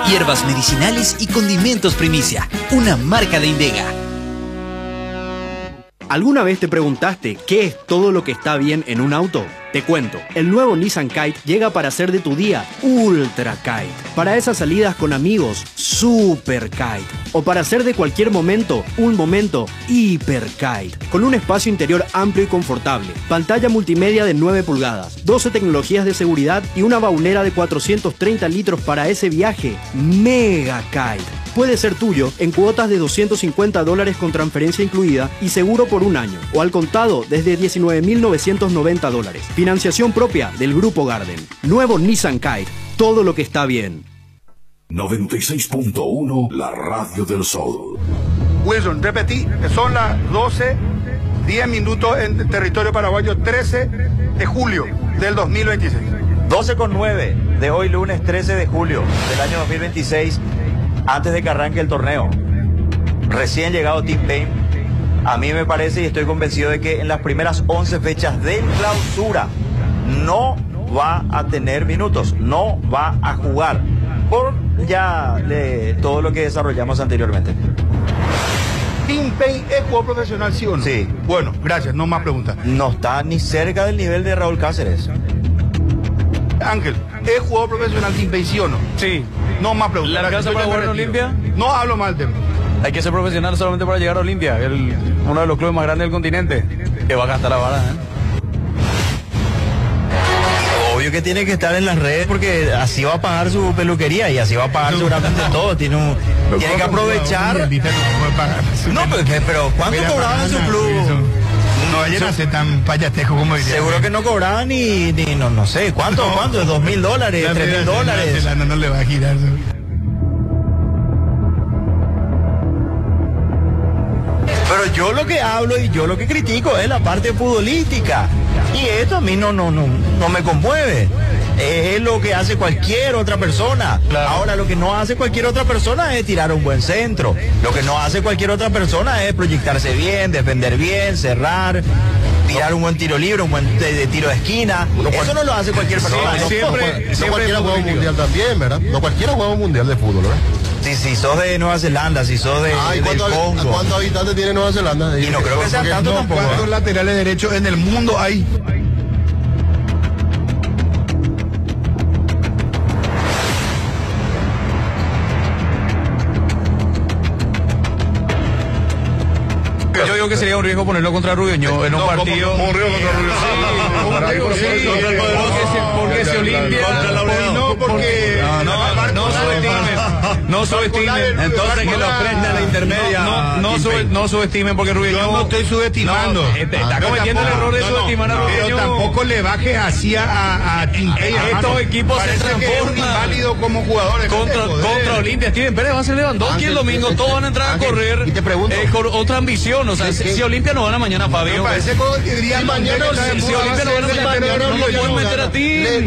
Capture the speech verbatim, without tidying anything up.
Hierbas medicinales y condimentos Primicia, una marca de Indega. ¿Alguna vez te preguntaste qué es todo lo que está bien en un auto? Te cuento, el nuevo Nissan Kite llega para hacer de tu día Ultra Kite. Para esas salidas con amigos, Super Kite. O para hacer de cualquier momento, un momento Hiper Kite. Con un espacio interior amplio y confortable, pantalla multimedia de nueve pulgadas, doce tecnologías de seguridad y una baulera de cuatrocientos treinta litros para ese viaje Mega Kite. Puede ser tuyo en cuotas de doscientos cincuenta dólares con transferencia incluida y seguro por un año, o al contado desde diecinueve mil novecientos noventa dólares. Financiación propia del Grupo Garden. Nuevo Nissan Kite, todo lo que está bien. noventa y seis punto uno, la radio del sol. Wilson, repetí, son las doce, diez minutos en territorio paraguayo, trece de julio del dos mil veintiséis. doce con nueve de hoy, lunes trece de julio del año dos mil veintiséis. Antes de que arranque el torneo, recién llegado Tim Payne, a mí me parece y estoy convencido de que en las primeras once fechas de clausura no va a tener minutos, no va a jugar, por ya de todo lo que desarrollamos anteriormente. ¿Tim Payne es jugador profesional, sí o no? Sí. Bueno, gracias, no más preguntas. No está ni cerca del nivel de Raúl Cáceres. Ángel, ¿es jugador profesional Tim Payne, sí o no? Sí. No más preguntas. ¿La alcanza para jugar en Olimpia? No hablo mal del tema. Hay que ser profesional solamente para llegar a Olimpia, el, uno de los clubes más grandes del continente, que va a gastar la vara, ¿eh? Obvio que tiene que estar en las redes porque así va a pagar su peluquería y así va a pagar seguramente todo. Tiene, un, tiene que aprovechar. No, pero, pero ¿cuánto cobraba en su club? No vayan a ser tan payatejo como diría. Seguro que no cobraban ni, ni no, no sé, ¿cuánto? No. ¿Cuánto? ¿Dos mil dólares? ¿Tres mil dólares? No, no le va a girar. Pero yo lo que hablo y yo lo que critico es la parte futbolística. Y esto a mí no, no, no, no me conmueve. Es lo que hace cualquier otra persona. Claro. Ahora, lo que no hace cualquier otra persona es tirar un buen centro. Lo que no hace cualquier otra persona es proyectarse bien, defender bien, cerrar, tirar un buen tiro libre, un buen de, de tiro de esquina. No, eso no lo hace cualquier persona. No, no, siempre, no, no, no cualquiera juega un mundial también, ¿verdad? No cualquiera juega un mundial de fútbol, ¿verdad? Si, si sos de Nueva Zelanda, si sos de, ah, ¿y del Congo. ¿Cuántos habitantes tiene Nueva Zelanda? Y no creo que sea tanto no, tampoco. ¿Cuántos laterales derechos en el mundo hay? Yo digo que sería un riesgo ponerlo contra Rubiño en un no, partido. Como, como un riesgo contra Rubiño. Sí, sí, porque se Olimpia. No, porque. No, no, no subestimen. No subestimen. Entonces que lo preste a la intermedia. No, no, sube, no subestimen porque Rubiño. Yo no estoy subestimando. No, está está cometiendo el error de no, no, subestimar a Rubiño. Pero tampoco le bajes así a, a Tim Payne. Estos equipos se transforman. Que es inválido como jugadores. Contra, contra Olimpia. Steven Pérez va a ser Lewandowski el domingo. Todos van a entrar a correr. Y te pregunto. Eh, con otra ambición. O sea, si, si Olimpia no gana mañana, Fabio. Me parece que diría mañana. Si Olimpia no gana mañana, no lo pueden meter a ti.